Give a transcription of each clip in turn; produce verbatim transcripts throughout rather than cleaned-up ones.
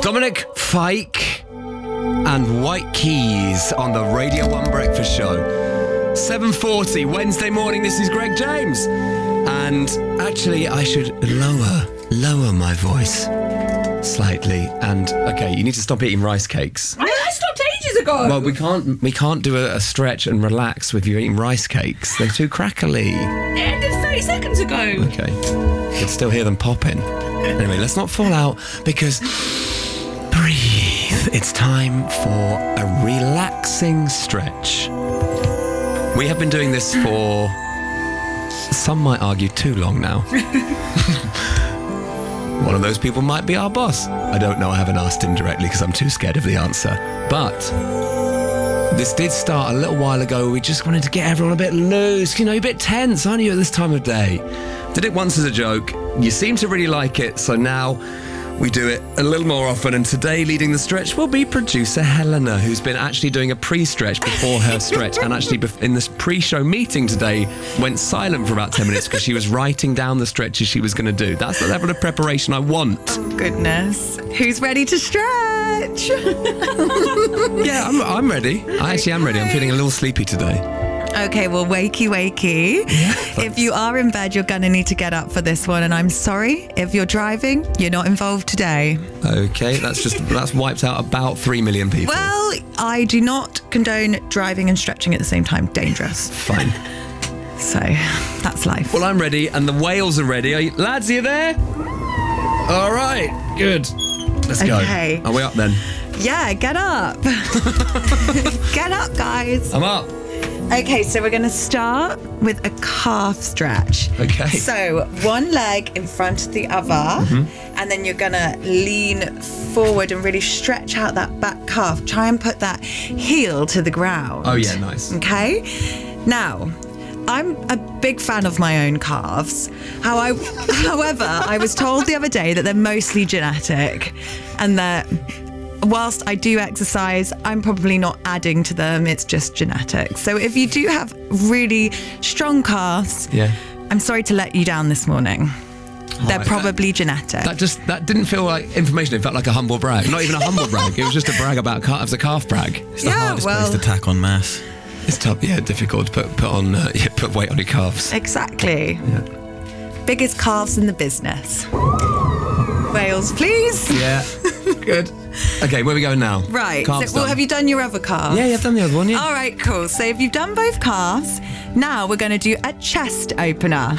Dominic Fike and White Keys on the Radio one Breakfast Show. seven forty, Wednesday morning, this is Greg James. And actually, I should lower, lower my voice slightly. And, okay, you need to stop eating rice cakes. I stopped ages ago. Well, we can't we can't do a, a stretch and relax with you eating rice cakes. They're too crackly. It ended thirty seconds ago. Okay. You can still hear them popping. Anyway, let's not fall out because... Breathe. It's time for a relaxing stretch. We have been doing this for, some might argue, too long now. One of those people might be our boss. I don't know, I haven't asked him directly because I'm too scared of the answer. But this did start a little while ago. We just wanted to get everyone a bit loose, you know, a bit tense, aren't you, at this time of day? Did it once as a joke. You seem to really like it, so now... we do it a little more often, and today leading the stretch will be producer Helena, who's been actually doing a pre-stretch before her stretch, and actually in this pre-show meeting today went silent for about ten minutes because she was writing down the stretches she was going to do. That's the level of preparation I want. Oh, goodness. Who's ready to stretch? Yeah, I'm, I'm ready. I actually am ready. I'm feeling a little sleepy today. Okay, well, wakey, wakey. Yeah, if you are in bed, you're going to need to get up for this one. And I'm sorry, if you're driving, you're not involved today. Okay, that's just, that's wiped out about three million people. Well, I do not condone driving and stretching at the same time. Dangerous. Fine. So, that's life. Well, I'm ready, and the whales are ready. Are you, lads, are you there? All right, good. Let's go. Okay. Are we up then? Yeah, get up. Get up, guys. I'm up. Okay, so we're going to start with a calf stretch. Okay. So one leg in front of the other, mm-hmm. and then you're going to lean forward and really stretch out that back calf. Try and put that heel to the ground. Oh, yeah, nice. Okay. Now, I'm a big fan of my own calves. How I, however, I was told the other day that they're mostly genetic, and that whilst I do exercise, I'm probably not adding to them. It's just genetic. So if you do have really strong calves, yeah. I'm sorry to let you down this morning. They're right. probably that, genetic. That just that didn't feel like information. It felt like a humble brag. Not even a humble brag. It was just a brag about calves. A calf brag. It's the yeah, hardest well, place to tack on mass. It's tough. Yeah, difficult to put put on uh, yeah, put weight on your calves. Exactly. Yeah. Biggest calves in the business. Wales, please. Yeah. Good. Okay, where are we going now? Right. Calves So, well, done. have you done your other calf? Yeah, yeah, I've done the other one, yeah. All right, cool. So if you've done both calves, now we're going to do a chest opener.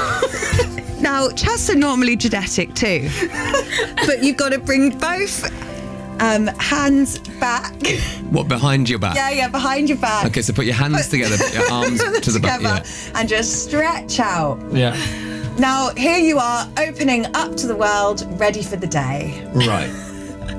Now, chests are normally genetic too, but you've got to bring both um, hands back. What, behind your back? Yeah, yeah, behind your back. Okay, so put your hands together, put your arms Put them to the back. together Yeah. and just stretch out. Yeah. Now, here you are, opening up to the world, ready for the day. Right.